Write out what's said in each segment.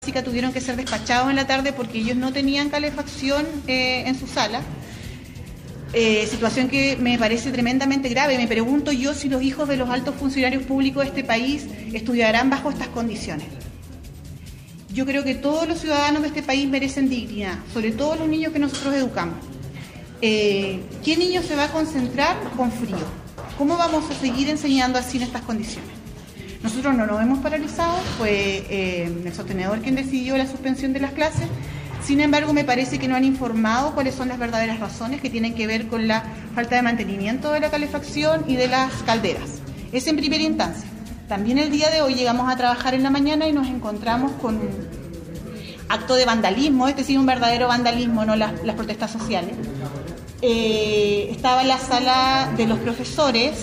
tuvieron que ser despachados en la tarde porque ellos no tenían calefacción en su sala. Situación que me parece tremendamente grave. Me pregunto yo si los hijos de los altos funcionarios públicos de este país estudiarán bajo estas condiciones. Yo creo que todos los ciudadanos de este país merecen dignidad, sobre todo los niños que nosotros educamos. ¿Qué niño se va a concentrar con frío? ¿Cómo vamos a seguir enseñando así en estas condiciones? Nosotros no nos hemos paralizado, fue el sostenedor quien decidió la suspensión de las clases. Sin embargo, me parece que no han informado cuáles son las verdaderas razones que tienen que ver con la falta de mantenimiento de la calefacción y de las calderas. Es en primera instancia. También el día de hoy llegamos a trabajar en la mañana y nos encontramos con un acto de vandalismo, sí, un verdadero vandalismo, no las protestas sociales. Estaba en la sala de los profesores,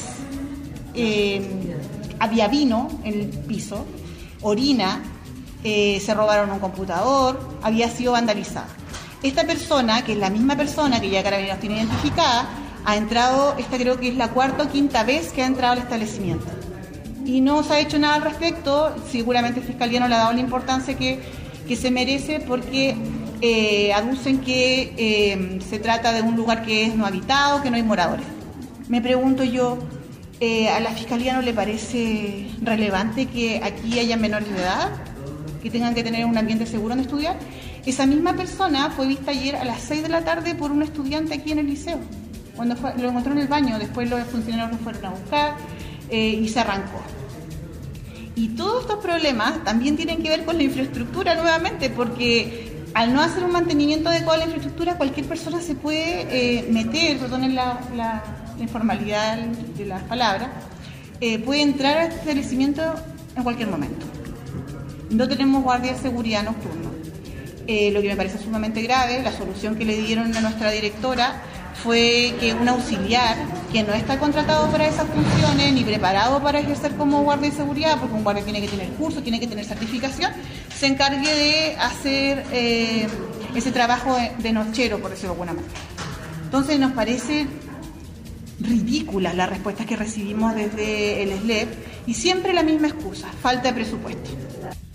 había vino en el piso, orina, se robaron un computador, había sido vandalizada. Esta persona, que es la misma persona que ya Carabineros tiene identificada, ha entrado, esta creo que es la cuarta o quinta vez que ha entrado al establecimiento. Y no se ha hecho nada al respecto, seguramente Fiscalía no le ha dado la importancia que se merece porque aducen que se trata de un lugar que es no habitado, que no hay moradores. Me pregunto yo, ¿a la Fiscalía no le parece relevante que aquí haya menores de edad, que tengan que tener un ambiente seguro donde estudiar? Esa misma persona fue vista ayer a las 6 de la tarde por un estudiante aquí en el liceo, cuando lo encontró en el baño, después los funcionarios lo fueron a buscar y se arrancó. Y todos estos problemas también tienen que ver con la infraestructura nuevamente, porque al no hacer un mantenimiento adecuado de la infraestructura, cualquier persona se puede meter, perdonen la informalidad de las palabras, puede entrar a este establecimiento en cualquier momento. No tenemos guardia de seguridad nocturno. Lo que me parece sumamente grave, la solución que le dieron a nuestra directora fue que un auxiliar que no está contratado para esas funciones ni preparado para ejercer como guardia de seguridad, porque un guardia tiene que tener curso, tiene que tener certificación, se encargue de hacer ese trabajo de nochero, por decirlo de alguna manera. Entonces nos parece ridículas las respuestas que recibimos desde el SLEP y siempre la misma excusa, falta de presupuesto.